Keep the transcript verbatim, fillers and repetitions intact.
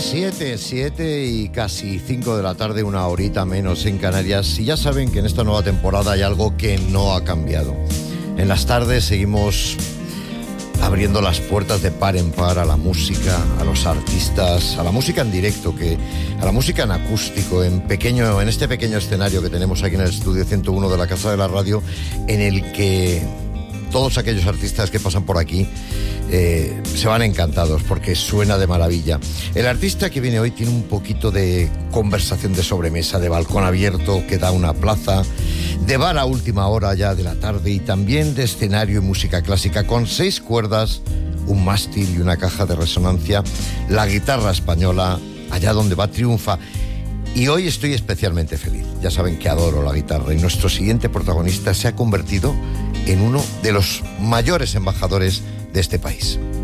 Siete, siete y casi cinco de la tarde, una horita menos en Canarias. Y ya saben que en esta nueva temporada hay algo que no ha cambiado. En las tardes seguimos abriendo las puertas de par en par a la música, a los artistas, a la música en directo, que, a la música en acústico, en pequeño, en este pequeño escenario que tenemos aquí en el estudio ciento uno de la Casa de la Radio, en el que todos aquellos artistas que pasan por aquí eh, se van encantados porque suena de maravilla. El artista que viene hoy tiene un poquito de conversación de sobremesa, de balcón abierto que da una plaza, de bar a última hora ya de la tarde y también de escenario y música clásica con seis cuerdas, un mástil y una caja de resonancia. La guitarra española, allá donde va, triunfa. Y hoy estoy especialmente feliz. Ya saben que adoro la guitarra y nuestro siguiente protagonista se ha convertido en uno de los mayores embajadores de este país.